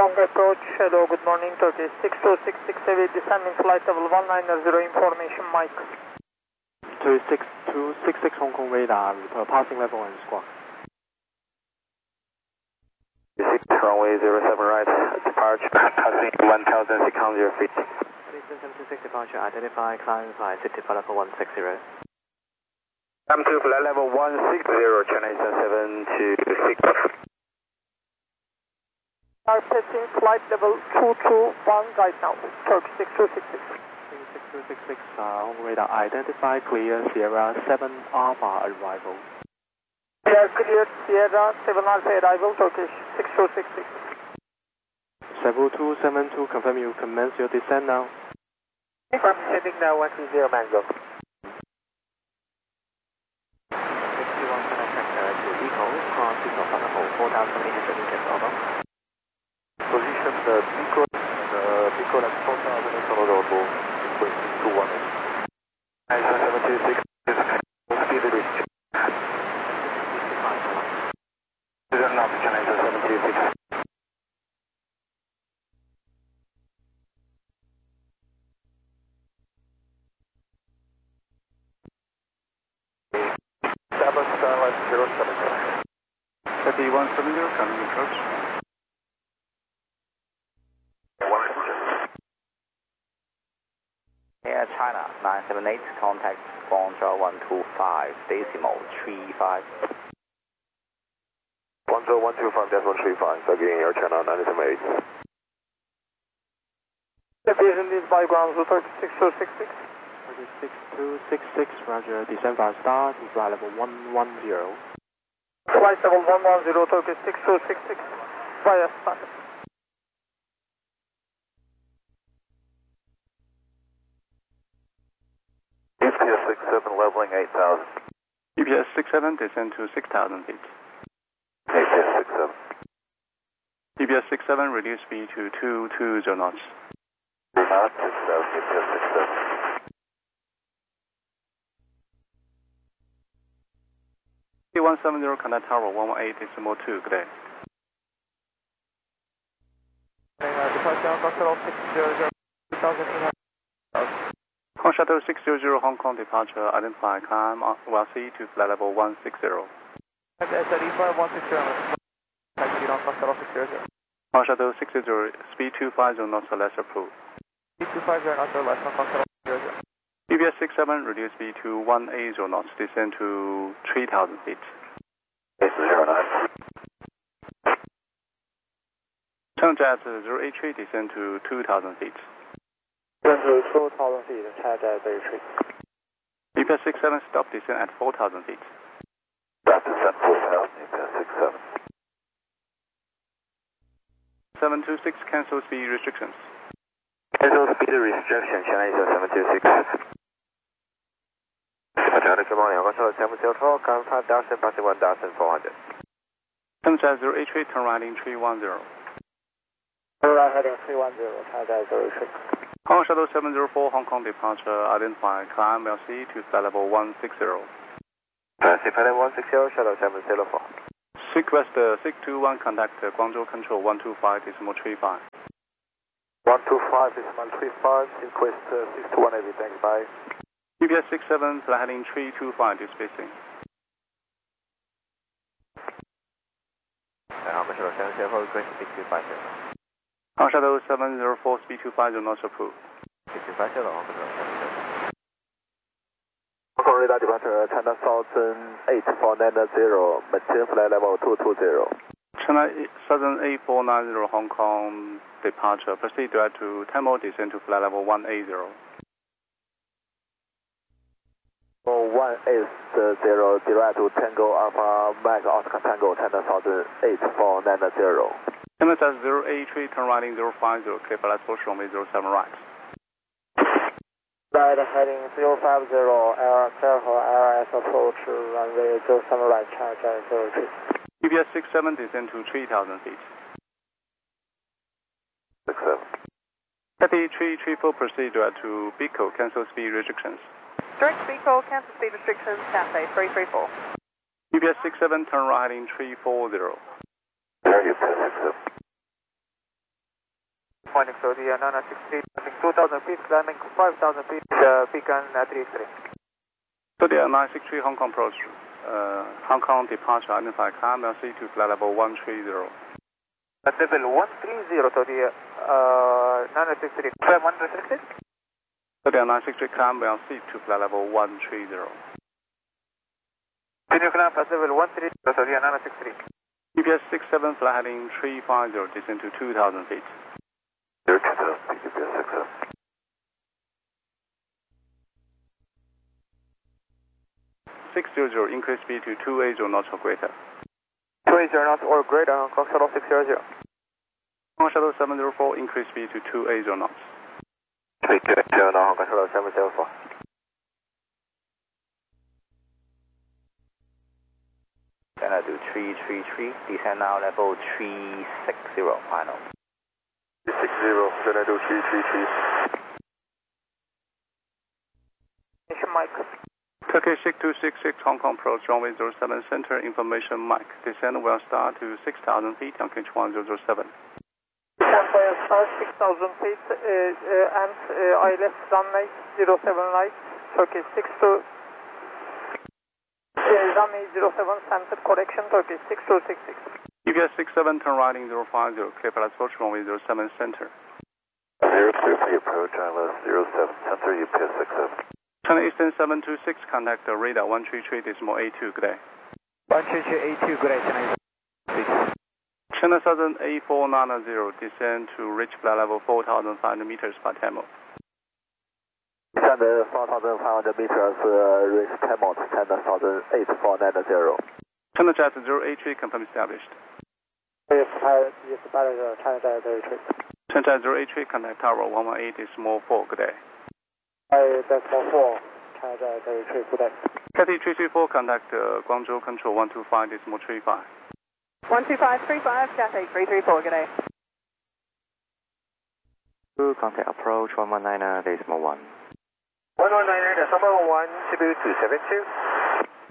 Long approach, hello, good morning, Turkey 6266 heavy descend in flight level 190 information Mike. 26266 Hong Kong radar, passing level and squawk. 6 runway 07 right, departure, passing 1,600 feet. Houston 726 departure, identify, climb by city flight level 160. Come to flight level 160, China Eastern 726. Are passing flight level 221 right now, Turkey 6266. 6266 Hong Kong radar, identify, clear, Sierra 7 Alpha arrival. We are cleared, Sierra 7 Alpha arrival, Turkish 6266. 7272, confirm you commence your descent now. Confirm, heading now 130 Mango. 61 connect to Eco, cross Eco flight level 4,800 meters, over. Position Pico and Pico at 4,000 meters over, requesting 218. China 726, speed reach. This is not China 726. Starline 070. 3170, coming approach. Air China 978, contact Guangzhou 125, decimal 35. 10125, decimal 35, again Air China 978. Division is by Guangzhou 36266. 6266, roger, descend by star to flight level 110. Flight level 110, Turkey 6266, via star. EPS 67 leveling 8,000. EPS 67 descend to 6,000 feet. EPS 67. EPS 67 reduce speed to 220 knots. Not 6,000, EPS 67. 170 connect tower 118 decimal 2, good day. Departure Hotel 600, 2,800. Hong Shuttle 600 Hong Kong departure, identify, climb VLC to flight level 160. S35 160. Taxi on Hotel 600. Hong Shuttle 600, speed 250 knots or less approved. Speed 250 knots or less on Hotel 600. EPS 67 reduce speed to 180 knots, descend to 3,000 feet. 809. Changjet 083 descend to 2,000 feet. Descend to 2,000 feet, Changjet 083. EPS 67 stop descend at 4,000 feet. Stop descent 4,000, EPS 67. 726 cancel speed restrictions. Cancel speed restriction, China Eastern 726. Good morning, Hotel 704, confirm Dawson passing 1,400. Changjet 083, turn right in 310. Turn right heading 310, Changjet 083. Hong Shuttle 704 Hong Kong departure, identify, climb LC to flight level 160. Taxi flight level 160, Shuttle 704. Request 621, contact Guangzhou Control 125 decimal 35. 125 decimal 35, request 621 heavy, thanks, bye. EPS 67, flight heading 325 to spacing. Hong Shuttle 704, request 625. Hong Shuttle 704, speed 250 not approved. 625, Hong Shuttle 704. Hong Kong radar departure, China Southern 8490, maintain flight level 220. China Southern 8490 Hong Kong departure, proceed direct to Tamil, descend to flight level 180. 180, direct to Tango Alpha Mike Oscar Tango, China Southern 8490. China 083, turn right in 050, clear flight approach runway 07 right. Right heading 050, air clear for RS approach runway 07 right, Changjet 083. EPS 67 descend to 3,000 feet. 67. Cathay 334 proceed direct to Pico, cancel speed restrictions. Direct Pico, cancel speed restrictions, Cathay 334. EPS 67, turn right in 340. There you go, 67. morning, so the Nana 63, landing 2,000 feet, landing 5,000 feet, beacon 3X3. So the 963 Hong Kong approach, Hong Kong departure identified Camel C to flight level 130. At level 130, so the Nana 63, climb 166. So the 963 Camel C to flight level 130. Continue climb at level 130, so the Nana 63. GPS 67 flight heading 350, descend to 2,000 feet. 020 feet, GPS 67. 600, increase speed to 280 knots or greater. 280 knots or greater, Hong Kong Shuttle 600. Hong Kong Shuttle 704, increase speed to 280 knots. 280 knots, Hong Kong Shuttle 704. Then I do 333, descend now level 360, final. 360, then I do 333. Mission Mike. Turkish 6266 Hong Kong approach runway 07 center information Mike. Descent will start to 6,000 feet on Kinch 1007. Descent will start 6,000 feet and ILS runway 07 right, Turkish 62. Runway 07 center correction, Turkish 6266. GPS 67 turn right in 050, clear for approach runway 07 center. 023 approach ILS 07 center, UPS 67. China Eastern 726, contact the radar 133.82, good day. 133.82, good day, China Eastern. China Southern A490, descend to reach flight level 4,500 meters by TEMO. Descend 4,500 meters, reach TEMO, China Southern 8490. China Jet 083, confirm established. Yes, pilot, China Jet 083. China Jet 083, contact tower 118, small 4, good day. Decimal 4, China Jet 083, good day. Cathy 334, contact Guangzhou Control 125, decimal 35. 12535, Cathay 334, good day. Contact approach 119, decimal 1. 119, decimal 1, Cebu 272.